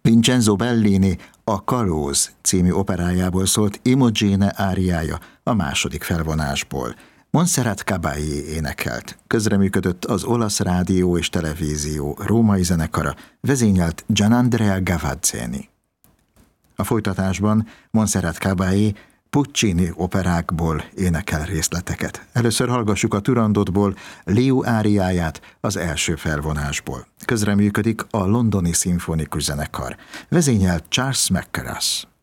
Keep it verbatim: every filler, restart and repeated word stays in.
Vincenzo Bellini a Kalóz című operájából szólt Imogene áriája a második felvonásból. Montserrat Caballé énekelt. Közreműködött az olasz rádió és televízió római zenekara, vezényelt Gianandrea Gavazzeni. A folytatásban Montserrat Caballé Puccini operákból énekel részleteket. Először hallgassuk a Turandotból Leo áriáját az első felvonásból. Közreműködik a londoni szimfonikus zenekar. Vezényelt Charles Mackerras.